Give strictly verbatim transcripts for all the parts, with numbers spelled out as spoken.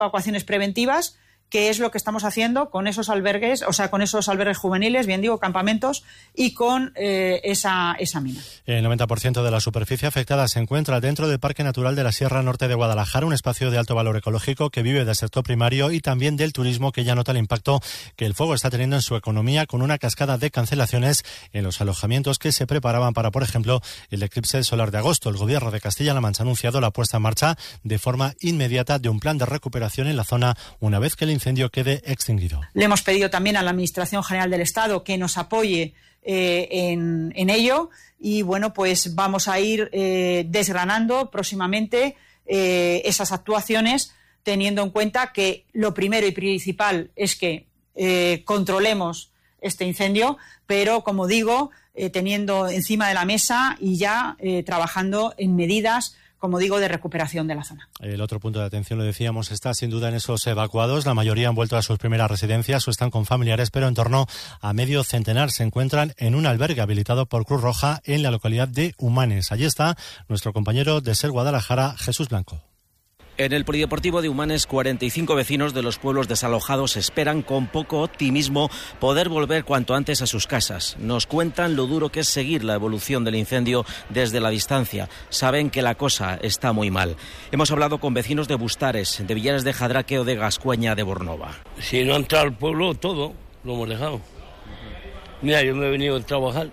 evacuaciones preventivas, que es lo que estamos haciendo con esos albergues, o sea, con esos albergues juveniles, bien digo, campamentos, y con eh, esa, esa mina. El noventa por ciento de la superficie afectada se encuentra dentro del Parque Natural de la Sierra Norte de Guadalajara, un espacio de alto valor ecológico que vive del sector primario y también del turismo, que ya nota el impacto que el fuego está teniendo en su economía, con una cascada de cancelaciones en los alojamientos que se preparaban para, por ejemplo, el eclipse solar de agosto. El Gobierno de Castilla-La Mancha ha anunciado la puesta en marcha de forma inmediata de un plan de recuperación en la zona una vez que el incendio quede extinguido. Le hemos pedido también a la Administración General del Estado que nos apoye eh, en, en ello y, bueno, pues vamos a ir eh, desgranando próximamente eh, esas actuaciones, teniendo en cuenta que lo primero y principal es que eh, controlemos este incendio, pero, como digo, eh, teniendo encima de la mesa y ya eh, trabajando en medidas, como digo, de recuperación de la zona. El otro punto de atención, lo decíamos, está sin duda en esos evacuados. La mayoría han vuelto a sus primeras residencias o están con familiares, pero en torno a medio centenar se encuentran en un albergue habilitado por Cruz Roja en la localidad de Humanes. Allí está nuestro compañero de SER Guadalajara, Jesús Blanco. En el polideportivo de Humanes, cuarenta y cinco vecinos de los pueblos desalojados esperan con poco optimismo poder volver cuanto antes a sus casas. Nos cuentan lo duro que es seguir la evolución del incendio desde la distancia. Saben que la cosa está muy mal. Hemos hablado con vecinos de Bustares, de Villares de Jadraque o de Gascueña de Bornova. Si no ha entrado al pueblo, todo lo hemos dejado. Mira, yo me he venido a trabajar.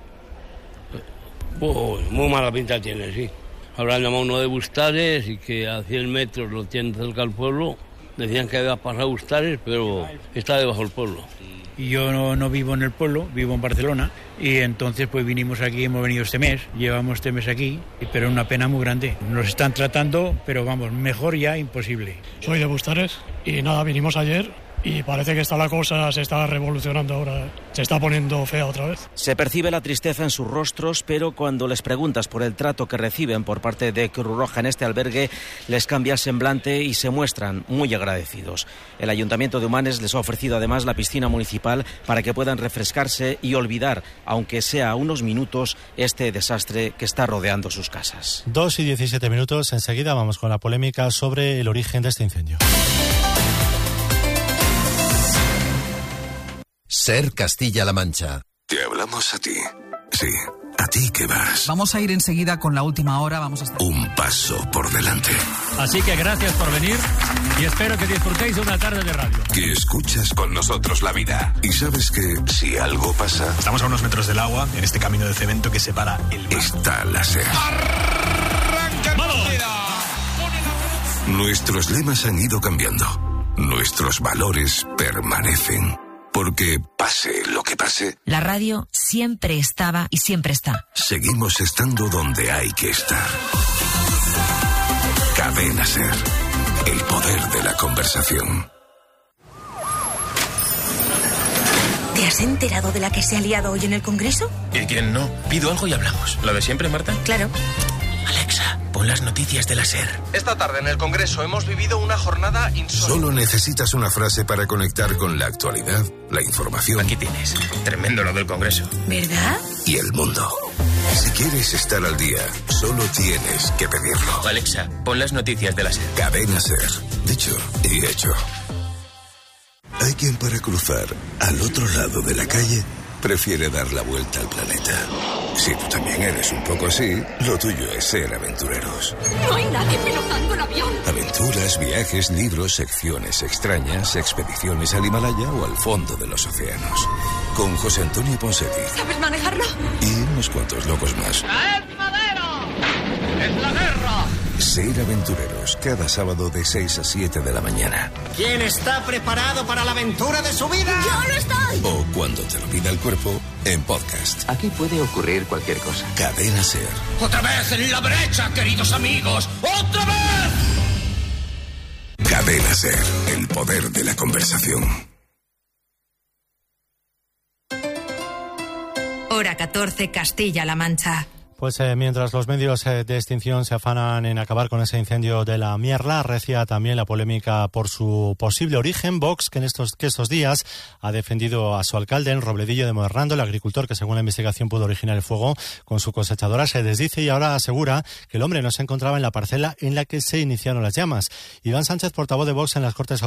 Pues, muy mala pinta tiene, sí. Habrán llamado uno de Bustares y que a cien metros lo tienen cerca del pueblo. Decían que había pasado Bustares, pero está debajo del pueblo. Y yo no, no vivo en el pueblo, vivo en Barcelona. Y entonces pues vinimos aquí, hemos venido este mes, llevamos este mes aquí, pero es una pena muy grande. Nos están tratando, pero vamos, mejor ya imposible. Soy de Bustares y nada, vinimos ayer. Y parece que está la cosa, se está revolucionando ahora, se está poniendo fea otra vez. Se percibe la tristeza en sus rostros, pero cuando les preguntas por el trato que reciben por parte de Cruz Roja en este albergue, les cambia el semblante y se muestran muy agradecidos. El Ayuntamiento de Humanes les ha ofrecido además la piscina municipal para que puedan refrescarse y olvidar, aunque sea unos minutos, este desastre que está rodeando sus casas. Dos y diecisiete minutos, enseguida vamos con la polémica sobre el origen de este incendio. SER Castilla-La Mancha. Te hablamos a ti. Sí, a ti que vas. Vamos a ir enseguida con la última hora. Vamos a estar... Un paso por delante. Así que gracias por venir y espero que disfrutéis de una tarde de radio. Que escuchas con nosotros la vida. Y sabes que si algo pasa... Estamos a unos metros del agua, en este camino de cemento que separa el mar. Está la SER. ¡Arranca! ¡Vamos! Nuestros lemas han ido cambiando. Nuestros valores permanecen. Porque pase lo que pase, la radio siempre estaba y siempre está. Seguimos estando donde hay que estar. Cadena SER, el poder de la conversación. ¿Te has enterado de la que se ha liado hoy en el Congreso? ¿Y quién no? Pido algo y hablamos. ¿Lo de siempre, Marta? Claro. Alexa, pon las noticias de la SER. Esta tarde en el Congreso hemos vivido una jornada insólita. Solo necesitas una frase para conectar con la actualidad, la información. Aquí tienes. Tremendo lo del Congreso. ¿Verdad? Y el mundo. Si quieres estar al día, solo tienes que pedirlo. Alexa, pon las noticias de la SER. Cadena SER. Dicho y hecho. Hay quien para cruzar al otro lado de la calle prefiere dar la vuelta al planeta. Si tú también eres un poco así, lo tuyo es ser aventureros. No hay nadie pilotando el avión. Aventuras, viajes, libros, secciones extrañas, expediciones al Himalaya o al fondo de los océanos. Con José Antonio Ponseti. ¿Sabes manejarlo? Y unos cuantos locos más. ¡Traed madera! ¡Es la guerra! Ser aventureros, cada sábado de seis a siete de la mañana. ¿Quién está preparado para la aventura de su vida? ¡Yo no estoy! O cuando te lo pida el cuerpo, en podcast. Aquí puede ocurrir cualquier cosa. Cadena SER. ¡Otra vez en la brecha, queridos amigos! ¡Otra vez! Cadena SER, el poder de la conversación. Hora catorce, Castilla-La Mancha. Pues eh, mientras los medios eh, de extinción se afanan en acabar con ese incendio de la Mierla, recia también la polémica por su posible origen. Vox, que en estos, que estos días ha defendido a su alcalde en Robledillo de Moerrando, el agricultor que según la investigación pudo originar el fuego con su cosechadora, se desdice y ahora asegura que el hombre no se encontraba en la parcela en la que se iniciaron las llamas. Iván Sánchez, portavoz de Vox en las Cortes